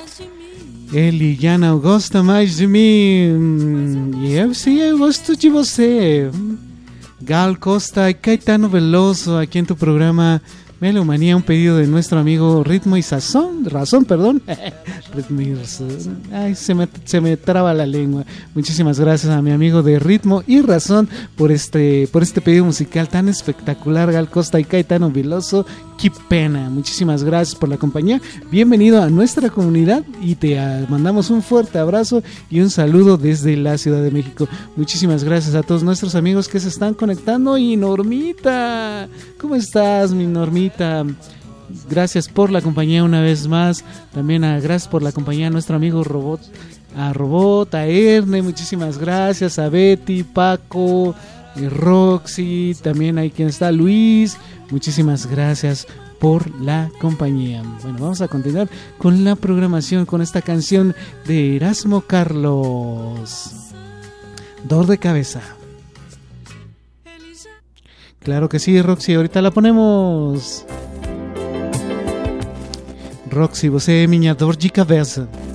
Ele já não gosta mais de mim. E eu gosto de você. Gal Costa y Caetano Veloso, aquí en tu programa Melomanía, un pedido de nuestro amigo Ritmo y Razón, perdón. Ritmo y Razón. Ay, se me traba la lengua. Muchísimas gracias a mi amigo de Ritmo y Razón por este pedido musical tan espectacular, Gal Costa y Caetano Veloso. Qué pena. Muchísimas gracias por la compañía. Bienvenido a nuestra comunidad y te mandamos un fuerte abrazo y un saludo desde la Ciudad de México. Muchísimas gracias a todos nuestros amigos que se están conectando. Y Normita, ¿cómo estás, mi Normita? Gracias por la compañía una vez más. También gracias por la compañía a nuestro amigo Robot, a Erne, muchísimas gracias, a Betty, Paco, Roxy, también hay quien está, Luis, muchísimas gracias por la compañía. Bueno, vamos a continuar con la programación, con esta canción de Erasmo Carlos, Dolor de Cabeza. Claro que sí, Roxy, ahorita la ponemos. Roxy, você é minha dor de cabeça.